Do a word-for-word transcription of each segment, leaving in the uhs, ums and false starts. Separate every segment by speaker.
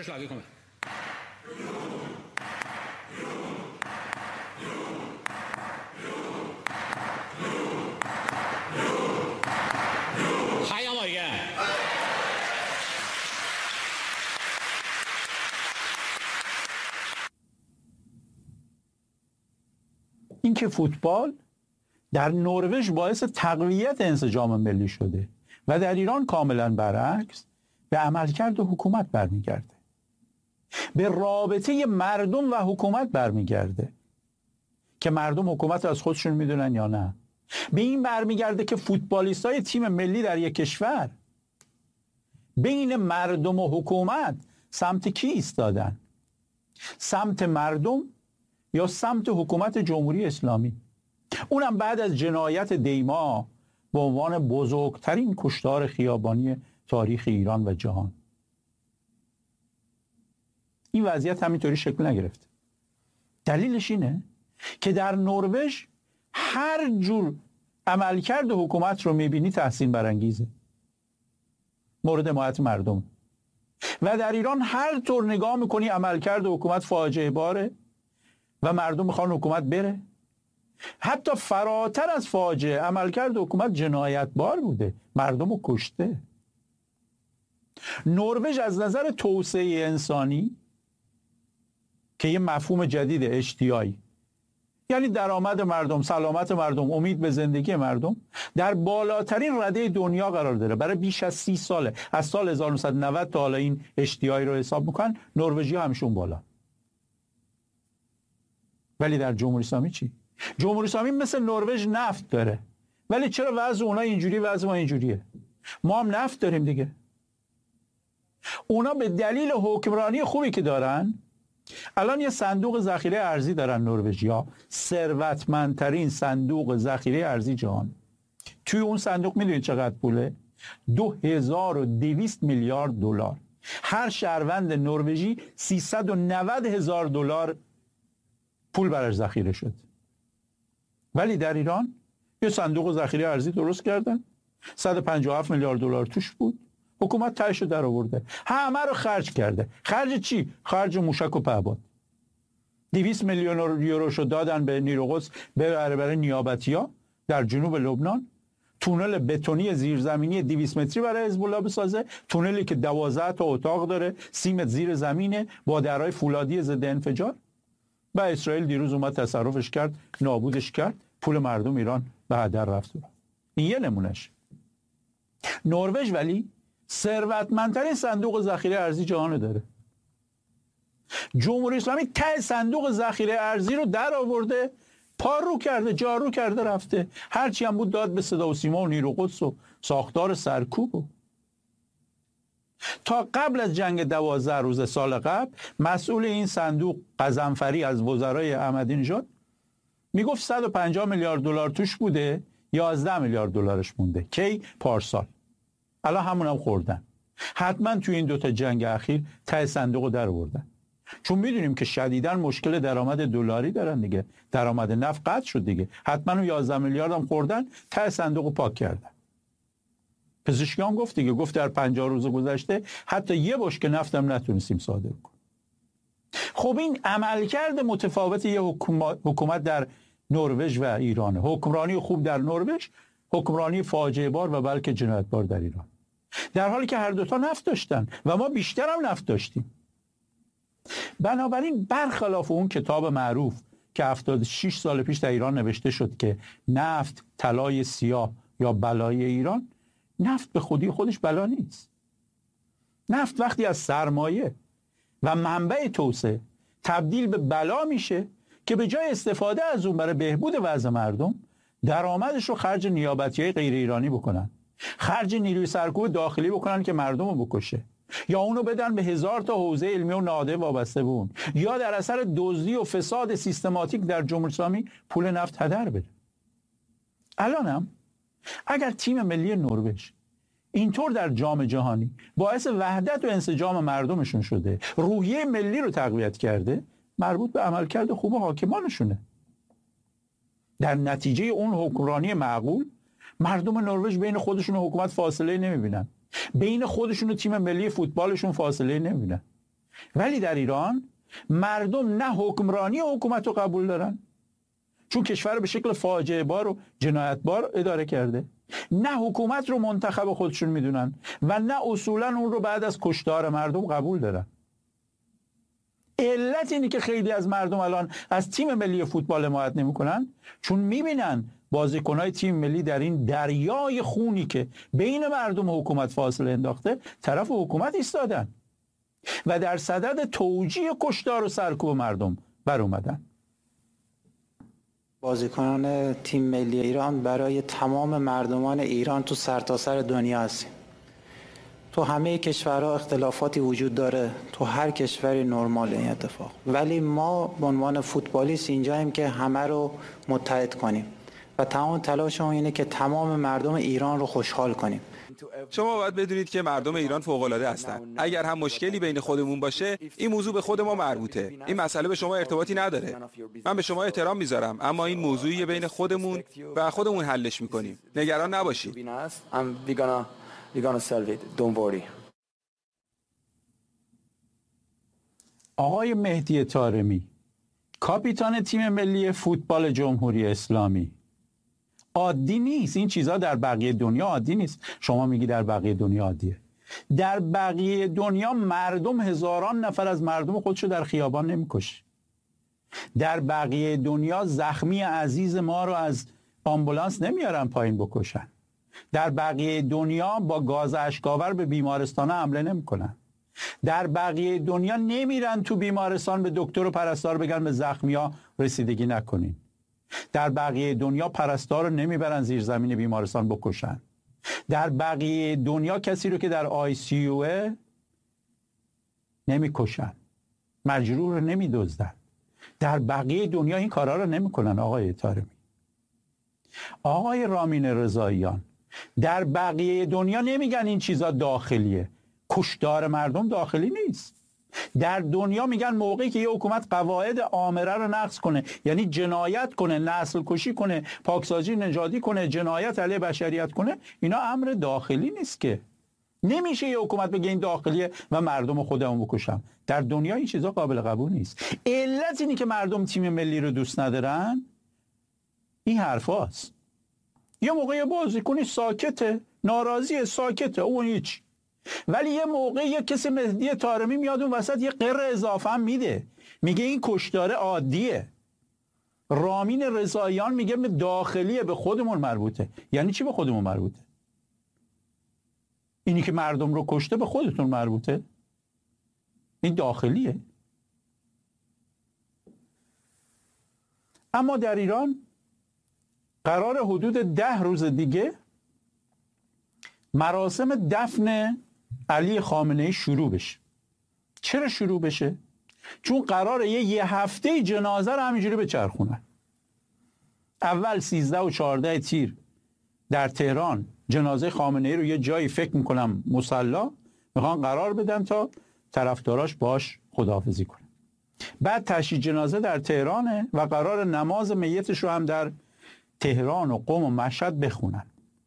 Speaker 1: Förslag kommer. Heia Norge!
Speaker 2: این که فوتبال در نروژ باعث تقویت انسجام ملی شده و در ایران کاملا برعکس به عملکرد حکومت برمیگرده، به رابطه مردم و حکومت برمیگرده که مردم حکومت از خودشون میدونن یا نه. به این برمیگرده که فوتبالیستای تیم ملی در یک کشور بین مردم و حکومت سمت کی ایستادن؟ سمت مردم یا سمت حکومت جمهوری اسلامی؟ اونم بعد از جنایت دیما به عنوان بزرگترین کشتار خیابانی تاریخ ایران و جهان. این وضعیت همینطوری شکل نگرفته. دلیلش اینه که در نروژ هر جور عملکرد حکومت رو میبینی تحسین برانگیزه، مورد حمایت مردم. و در ایران هر طور نگاه میکنی عملکرد حکومت فاجعه باره و مردم میخوان حکومت بره. حتی فراتر از فاجعه، عملکرد حکومت جنایت بار بوده، مردم رو کشته. نروژ از نظر توسعه انسانی که یه مفهوم جدید اشتیایی، یعنی درآمد مردم، سلامت مردم، امید به زندگی مردم، در بالاترین رده دنیا قرار داره. برای بیش از سی ساله، از سال هزار و نهصد و نود تا حالا این اشتیایی رو حساب میکنن، نروژی‌ها همشون بالا. ولی در جمهوری اسلامی چی؟ جمهوری اسلامی مثل نروژ نفت داره، ولی چرا وضع اونا اینجوری وضع ما اینجوریه؟ ما هم نفت داریم دیگه. اونا به دلیل حکمرانی خوبی که دارن الان یه صندوق ذخیره ارزی دارن. نروژیا ثروتمندترین صندوق ذخیره ارزی جهان. توی اون صندوق میدونید چقدر پوله؟ دو هزار و دویست میلیارد دلار. هر شهروند نروژی سیصد و نود هزار دلار پول براش ذخیره شد. ولی در ایران یه صندوق ذخیره ارزی درست کردن، صد و پنجاه و هفت میلیارد دلار توش بود، حکومت تهش رو در آورده، همه رو خرج کرده. خرج چی؟ خرج موشک و پهپاد. دویست میلیون یوروشو دادن به نیرو قدس ببره برای نیابتی‌ها در جنوب لبنان. تونل بتونی زیرزمینی دویست متری برای حزب الله بسازه، تونلی که دوازده تا اتاق داره، سی متر زیر زمینه، با درهای فولادی ضد انفجار. و اسرائیل دیروز اومد تصرفش کرد، نابودش کرد، پول مردم ایران به هدر رفت. این یه نمونهش. نروژ ولی ثروتمندترین صندوق ذخیره ارزی جهان داره. جمهوری اسلامی ته صندوق ذخیره ارزی رو در آورده، پارو کرده، جارو کرده، رفته. هرچی هم بود داد به صدا و سیما و نیرو قدس و ساختار سرکوب. تا قبل از جنگ دوازده روز سال قبل مسئول این صندوق قزنفری از وزرای احمدی نژاد میگفت صد و پنجاه میلیارد دلار توش بوده، یازده میلیارد دلارش مونده. کی؟ پارسال. الان همون هم خوردن. حتما توی این دوتا جنگ اخیر ته صندوق در آوردن، چون میدونیم که شدیداً مشکل درآمد دلاری دارن دیگه. درآمد نفت قطع شد دیگه. حتما اون یازده میلیارد هم خوردن، ته صندوق پاک کردن. پزشکی هم گفت دیگه، گفت در پنجاه روز گذشته حتی یه بشکه نفت هم نتونستیم صادر کنیم. خب این عملکرد متفاوت یه حکومت, حکومت در نروژ و ایرانه. حکمرانی خوب در نروژ، حکمرانی فاجعه بار و بلکه جنایتبار در ایران. در حالی که هر دوتا نفت داشتن و ما بیشتر هم نفت داشتیم. بنابراین برخلاف اون کتاب معروف که هفتاد و شش سال پیش در ایران نوشته شد که نفت طلای سیاه یا بلای ایران، نفت به خودی خودش بلا نیست. نفت وقتی از سرمایه و منبع توسعه تبدیل به بلا میشه که به جای استفاده از اون برای بهبود وضع مردم، درآمدش رو خرج نیابتی‌های غیر ایرانی بکنن، خرج نیروی سرکوب داخلی بکنن که مردم رو بکشه، یا اونو بدن به هزار تا حوزه علمی و نهادهای وابسته به اون، یا در اثر دزدی و فساد سیستماتیک در جمهوری اسلامی پول نفت هدر بده. الانم اگر تیم ملی نروژ اینطور در جام جهانی باعث وحدت و انسجام مردمشون شده، روحیه ملی رو تقویت کرده، مربوط به عملکرد خوب حاکمانشونه. در نتیجه اون حکمرانی معقول، مردم نروژ بین خودشون و حکومت فاصله نمیبینن، بین خودشون و تیم ملی فوتبالشون فاصله نمیبینن. ولی در ایران مردم نه حکمرانی حکومت رو قبول دارن، چون کشور به شکل فاجعه بار و جنایت بار اداره کرده، نه حکومت رو منتخب خودشون میدونن و نه اصولا اون رو بعد از کشتار مردم قبول دارن. علت اینی که خیلی از مردم الان از تیم ملی فوتبال حمایت نمیکنن، چون میبینن بازیکنهای تیم ملی در این دریای خونی که بین مردم و حکومت فاصله انداخته طرف حکومت ایستادن و در صدد توجیه کشتار و سرکوب مردم بر اومدن.
Speaker 1: بازیکنان تیم ملی ایران برای تمام مردمان ایران تو سرتاسر دنیا هستیم. تو همه کشورها اختلافاتی وجود داره، تو هر کشوری نرمال این اتفاق، ولی ما به عنوان فوتبالیست اینجاییم که همه رو متحد کنیم و تمام تلاشمون اینه که تمام مردم ایران رو خوشحال کنیم.
Speaker 3: شما باید بدونید که مردم ایران فوق‌العاده هستند. اگر هم مشکلی بین خودمون باشه، این موضوع به خود ما مربوطه. این مسئله به شما ارتباطی نداره. من به شما احترام میذارم، اما این موضوعی بین خودمون و خودمون حلش میکنیم. نگران نباشید.
Speaker 2: آقای مهدی طارمی، کاپیتان تیم ملی فوتبال جمهوری اسلامی، عادی نیست. این چیزها در بقیه دنیا عادی نیست. شما میگی در بقیه دنیا عادیه. در بقیه دنیا مردم هزاران نفر از مردم خودشو در خیابان نمیکشه. در بقیه دنیا زخمی عزیز ما رو از آمبولانس نمیارن پایین بکشن. در بقیه دنیا با گاز اشک‌آور به بیمارستان حمله نمیکنن. در بقیه دنیا نمیرن تو بیمارستان به دکتر و پرستار بگن به زخمی‌ها رسیدگی نکنین. در بقیه دنیا پرستار رو نمیبرن زیر زمین بیمارستان بکشن. در بقیه دنیا کسی رو که در آی سی یو نمیکشن، مجروح رو نمیدزدن. در بقیه دنیا این کارا رو نمیکنن. آقای طارمی، آقای رامین رضاییان، در بقیه دنیا نمیگن این چیزا داخلیه. کشتار مردم داخلی نیست. در دنیا میگن موقعی که یه حکومت قواعد آمره رو نقض کنه، یعنی جنایت کنه، نسل کشی کنه، پاکسازی نژادی کنه، جنایت علیه بشریت کنه، اینا امر داخلی نیست که. نمیشه یه حکومت بگه این داخلیه و مردم خودمون بکشم. در دنیا این چیزا قابل قبول نیست. علت اینی که مردم تیم ملی رو دوست ندارن این حرفاست. یه موقع بازیکنی ساکته، ناراضیه، ساکته، اون هیچ. ولی یه موقع یه کسی مهدی طارمی میاد اون وسط یه قر اضافه هم میده، میگه این کشتار عادیه. رامین رضاییان میگه داخلیه، به خودمون مربوطه. یعنی چی به خودمون مربوطه؟ اینی که مردم رو کشته به خودتون مربوطه؟ این داخلیه. اما در ایران قرار حدود ده روز دیگه مراسم دفن علی خامنه‌ای شروع بشه. چرا شروع بشه؟ چون قراره یه, یه هفته جنازه رو همینجوری بچرخونن. اول سیزده و چهارده تیر در تهران جنازه خامنه‌ای رو یه جایی فکر میکنم مصلا میخوان قرار بدن تا طرفداراش باش خداحافظی کنن. بعد تشییع جنازه در تهرانه و قرار نماز میتش رو هم در تهران و قم و مشهد بخونن.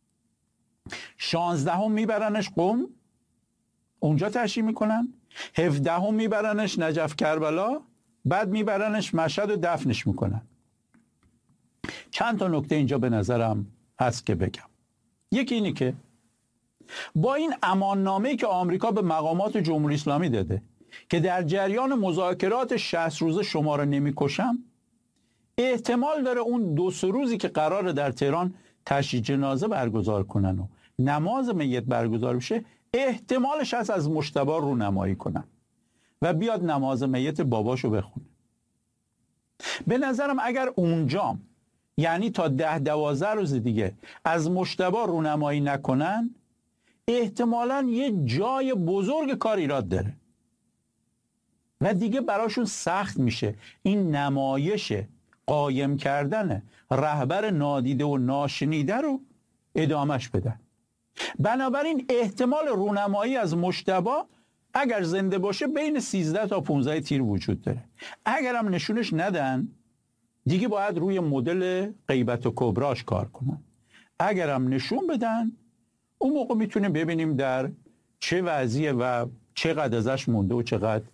Speaker 2: شانزدهم میبرنش قم، اونجا تشییع میکنن. هفدهم میبرنش نجف کربلا، بعد میبرنش مشهد و دفنش میکنن. چند تا نکته اینجا به نظرم هست که بگم. یکی اینی که با این اماننامه‌ای که آمریکا به مقامات جمهوری اسلامی داده که در جریان مذاکرات شصت روزه شما رو نمیکشم، احتمال داره اون دو سه روزی که قراره در تهران تشییع جنازه برگزار کنن و نماز میت برگزار بشه، احتمالش هست از مجتبی رونمایی کنن و بیاد نماز میت باباشو بخونه. به نظرم اگر اونجا، یعنی تا ده دوازده روز دیگه، از مجتبی رونمایی نکنن، احتمالاً یه جای بزرگ کار ایراد داره و دیگه براشون سخت میشه این نمایش قایم کردن رهبر نادیده و ناشنیده رو ادامش بدن. بنابراین احتمال رونمایی از مجتبی اگر زنده باشه بین سیزده تا پانزده تیر وجود داره. اگر هم نشونش ندن دیگه باید روی مدل غیبت و کبراش کار کنن. اگر هم نشون بدن اون موقع میتونیم ببینیم در چه وضعیه و چقدر ازش مونده و چقدر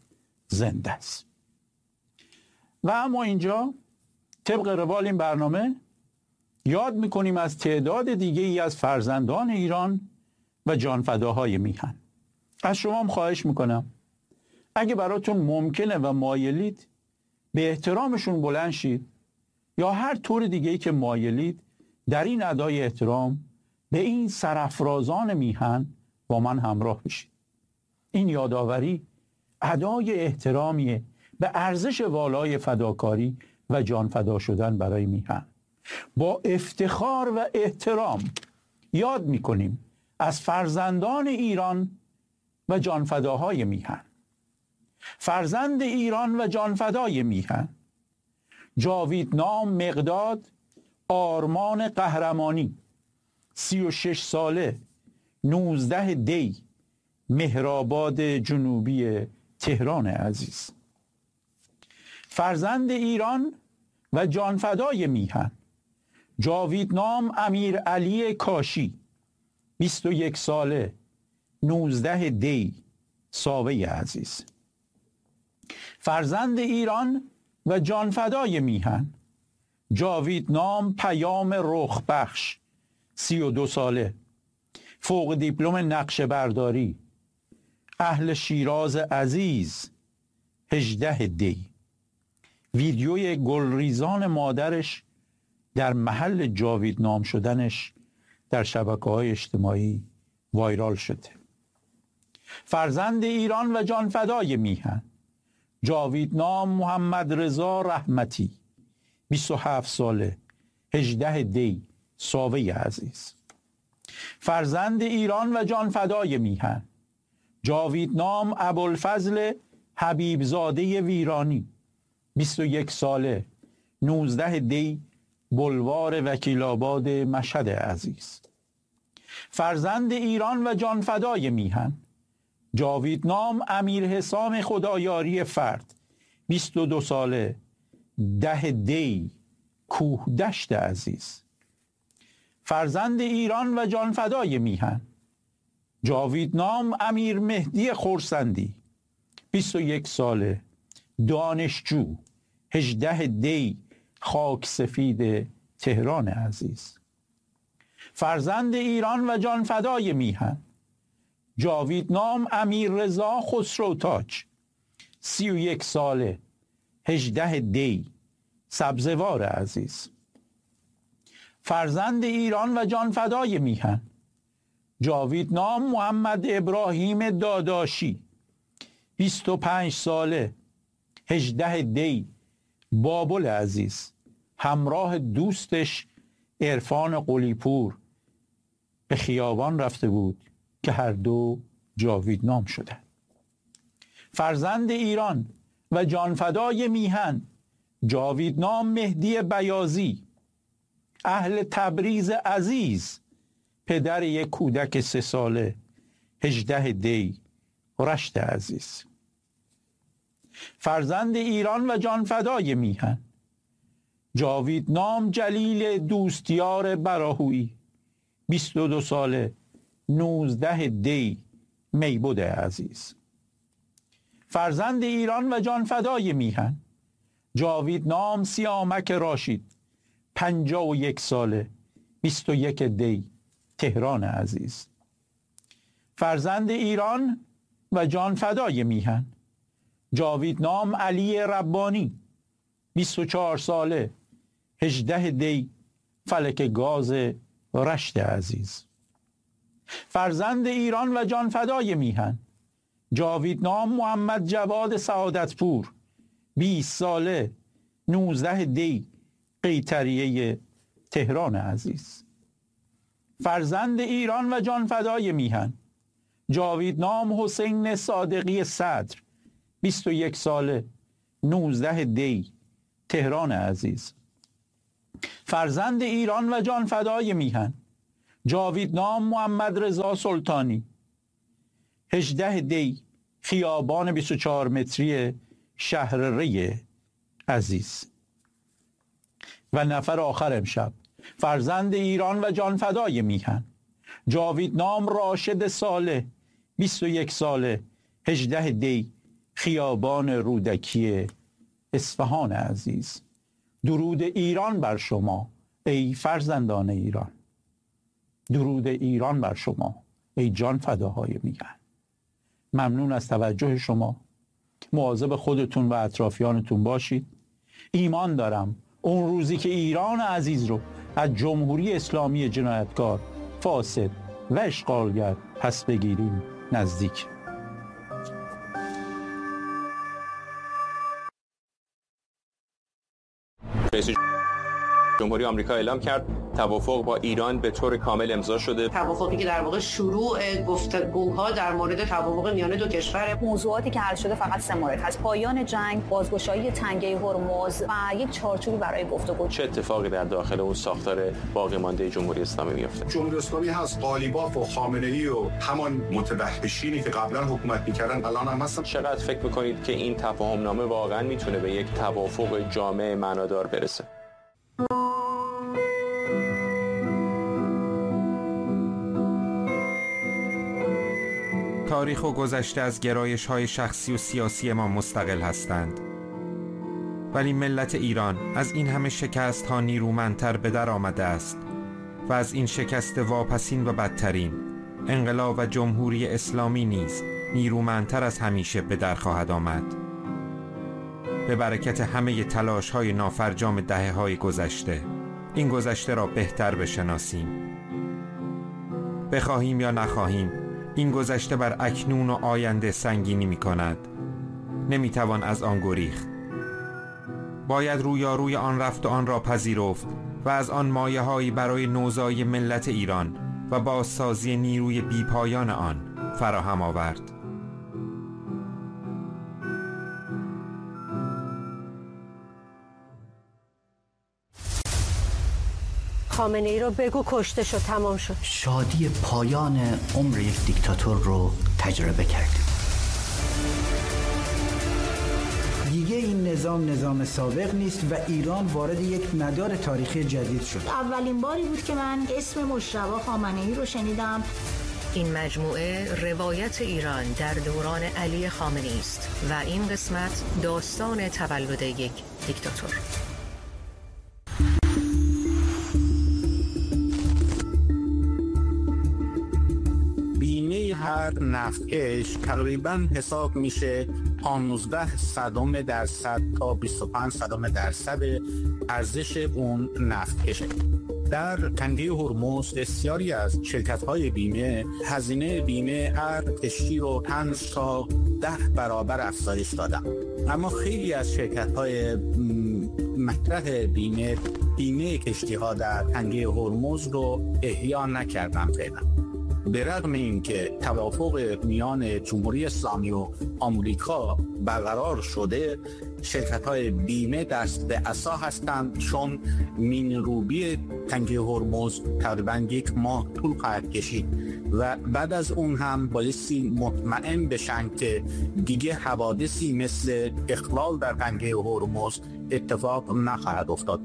Speaker 2: زنده است. و اما اینجا طبق روال این برنامه یاد میکنیم از تعداد دیگه ای از فرزندان ایران و جانفداهای میهن. از شما هم خواهش میکنم اگه براتون ممکنه و مایلید به احترامشون بلند شید، یا هر طور دیگه ای که مایلید در این ادای احترام به این سرافرازان میهن با من همراه بشید. این یادآوری ادای احترامیه به ارزش والای فداکاری و جان فدا شدن برای میهن. با افتخار و احترام یاد میکنیم از فرزندان ایران و جانفداهای میهن. فرزند ایران و جانفدای میهن: جاویدنام مقداد آرمان قهرمانی، سی و شش ساله، نوزده دی، مهرآباد جنوبی تهران عزیز. فرزند ایران و جانفدای میهن: جاویدنام امیر علی کاشی، بیست و یک ساله، نوزده دی، ساوه عزیز. فرزند ایران و جانفدای میهن: جاویدنام پیام رخبخش، سی و دو ساله، فوق دیپلم نقشه برداری، اهل شیراز عزیز، هجده دی. ویدیوی گلریزان مادرش در محل جاویدنام شدنش در شبکه‌های اجتماعی وایرال شده. فرزند ایران و جانفدای میهن: جاویدنام محمد رضا رحمتی، بیست و هفت ساله، هجده دی، ساوه عزیز. فرزند ایران و جانفدای میهن: جاویدنام ابوالفضل حبیبزاده ویرانی، بیست و یک ساله، نوزده دی، بلوار وکیل‌آباد مشهد عزیز. فرزند ایران و جانفدای میهن: جاویدنام امیر حسام خدایاری فرد، بیست و دو ساله، ده دی، کوه دشت عزیز. فرزند ایران و جانفدای میهن: جاویدنام امیر مهدی خرسندی، بیست و یک ساله، دانشجو، هجده دی، خاک سفید تهران عزیز. فرزند ایران و جانفدای میهن: جاویدنام امیر رضا خسروتاج، سی و یک ساله، هجده دی، سبزوار عزیز. فرزند ایران و جانفدای میهن: جاویدنام محمد ابراهیم داداشی، بیست و پنج ساله، هجده دی، بابل عزیز، همراه دوستش عرفان قلیپور به خیابان رفته بود که هر دو جاویدنام شدند. فرزند ایران و جانفدای میهن: جاویدنام مهدی بیازی، اهل تبریز عزیز، پدر یک کودک سه ساله، هجده دی، رشت عزیز. فرزند ایران و جانفدای میهن: جاویدنام جلیل دوستیار براهویی، بیست و دو ساله، نوزده دی، میبود عزیز. فرزند ایران و جانفدای میهن: جاویدنام سیامک راشید، پنجاه و یک ساله، بیست و یک دی، تهران عزیز. فرزند ایران و جانفدای میهن: جاویدنام علی ربانی، بیست و چهار ساله، هجده دی، فلک گاز رشت عزیز. فرزند ایران و جانفدای میهن: جاویدنام محمد جواد سعادتپور، بیست ساله، نوزده دی، قیطریه تهران عزیز. فرزند ایران و جانفدای میهن: جاویدنام حسین صادقی صدر، بیست و یک ساله، نوزده دی، تهران عزیز. فرزند ایران و جانفدای میهن: جاویدنام محمد رضا سلطانی، هجده دی، خیابان بیست و چهار متری شهر ری عزیز. و نفر آخر امشب: فرزند ایران و جانفدای میهن: جاویدنام راشد صالح، بیست و یک ساله، هجده دی، خیابان رودکی اصفهان عزیز. درود ایران بر شما ای فرزندان ایران. درود ایران بر شما ای جان فداهای میهن. ممنون از توجه شما. مواظب خودتون و اطرافیانتون باشید. ایمان دارم اون روزی که ایران عزیز رو از جمهوری اسلامی جنایتکار، فاسد و اشغالگر پس بگیریم نزدیک.
Speaker 4: رئیس جمهوری آمریکا اعلام کرد توافق با ایران به طور کامل امضا شده.
Speaker 5: توافقی که در واقع شروع گفتگوها در مورد توافق میان دو کشور.
Speaker 6: موضوعاتی که حل شده فقط سه مورد هست: پایان جنگ، بازگشایی تنگه هرمز و یک چارچوبی برای گفتگو.
Speaker 4: چه اتفاقی در داخل اون ساختار باقی مانده جمهوری اسلامی میفته؟
Speaker 7: جمهوری اسلامی هست، قالیباف و خامنه‌ای و همان متوحشینی که قبلا حکومت می‌کردن الان هم هستن.
Speaker 4: چقدر فکر می‌کنید که این تفاهم نامه واقعا میتونه به یک توافق جامع معنادار برسه؟
Speaker 8: تاریخ و گذشته از گرایش‌های شخصی و سیاسی ما مستقل هستند، ولی ملت ایران از این همه شکست‌ها نیرومندتر به در آمده است و از این شکست واپسین و بدترین، انقلاب و جمهوری اسلامی نیز نیرومندتر از همیشه به در خواهد آمد. به برکت همه تلاش‌های نافرجام دهه‌های گذشته این گذشته را بهتر بشناسیم. بخواهیم یا نخواهیم این گذشته بر اکنون و آینده سنگینی می کند. نمی توان از آن گریخت. باید رویاروی آن رفت و آن را پذیرفت و از آن مایه هایی برای نوزایی ملت ایران و بازسازی نیروی بیپایان آن فراهم آورد.
Speaker 9: خامنه ای رو بگو کشته شد، تمام شد.
Speaker 10: شادی پایان عمر یک دیکتاتور رو تجربه کردیم. دیگه این نظام نظام سابق نیست و ایران وارد یک مدار تاریخی جدید شد.
Speaker 11: اولین باری بود که من اسم مجتبی خامنه ای رو شنیدم.
Speaker 12: این مجموعه روایت ایران در دوران علی خامنه ای است و این قسمت داستان تولد یک دیکتاتور.
Speaker 13: بیمه هر نفتکش تقریباً حساب میشه پانزده صدم درصد تا بیست و پنج صدم درصد ارزش اون نفتکشه. در تنگه هرمز بسیاری از شرکت‌های بیمه هزینه بیمه هر کشتی رو پنج تا ده برابر افزایش دادن، اما خیلی از شرکت‌های مطرح بیمه بیمه کشتی‌ها در تنگه هرمز رو احیا نکردن فعلا. به رغم اینکه توافق میان جمهوری اسلامی و آمریکا برقرار شده، شرکت‌های بیمه دست به عصا هستند، چون مین‌روبی تنگه هرمز تقریباً یک ماه طول خواهد کشید و بعد از اون هم بایستی مطمئن بشن که دیگه حوادثی مثل اخلال در تنگه هرمز اتفاق نخواهد افتاد.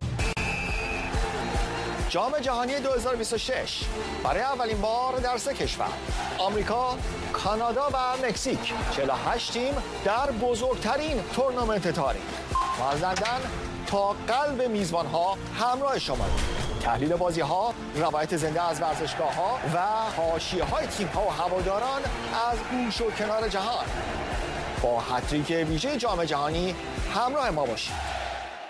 Speaker 14: جام جهانی دو هزار و بیست و شش برای اولین بار در سه کشور، آمریکا، کانادا و مکزیک، چهل و هشت تیم در بزرگترین تورنمنت تاریخ. ما از لندن تا قلب میزبان‌ها همراه شما. تحلیل بازی‌ها، روایت زنده از ورزشگاه‌ها و حاشیه‌های تیم‌ها و هواداران از گوش و کنار جهان. با هتریک ویژه جام جهانی همراه ما باشید.